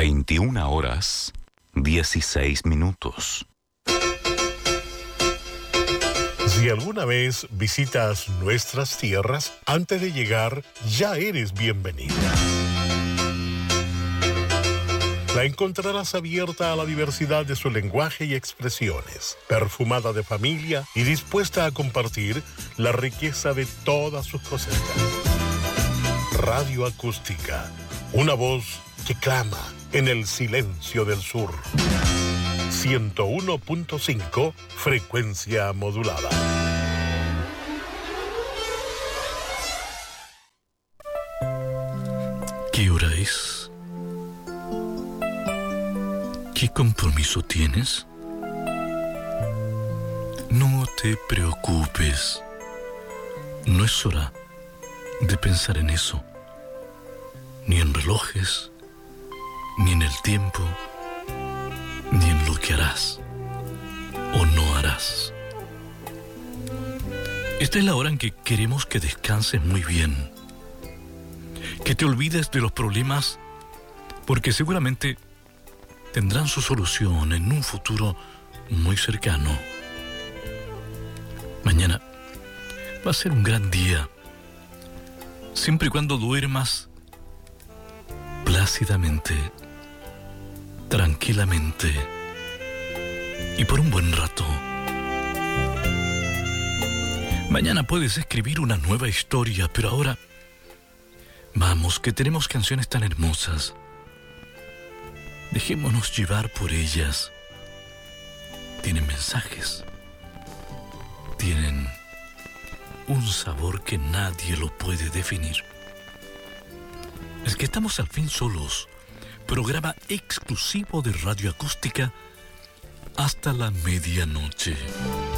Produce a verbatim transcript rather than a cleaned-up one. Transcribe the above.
veintiuna horas, dieciséis minutos. Si alguna vez visitas nuestras tierras, antes de llegar ya eres bienvenida. La encontrarás abierta a la diversidad de su lenguaje y expresiones, perfumada de familia y dispuesta a compartir la riqueza de todas sus cosechas. Radio Acústica, una voz que clama en el silencio del sur. ciento uno punto cinco, frecuencia modulada. ¿Qué hora es? ¿Qué compromiso tienes? No te preocupes. No es hora de pensar en eso. Ni en relojes, ni en el tiempo, ni en lo que harás o no harás. Esta es la hora en que queremos que descanses muy bien, que te olvides de los problemas, porque seguramente tendrán su solución en un futuro muy cercano. Mañana va a ser un gran día, siempre y cuando duermas plácidamente, tranquilamente y por un buen rato. Mañana puedes escribir una nueva historia, pero ahora vamos, que tenemos canciones tan hermosas. Dejémonos llevar por ellas. Tienen mensajes, tienen un sabor que nadie lo puede definir. Es que estamos al fin solos. Programa exclusivo de Radio Acústica hasta la medianoche.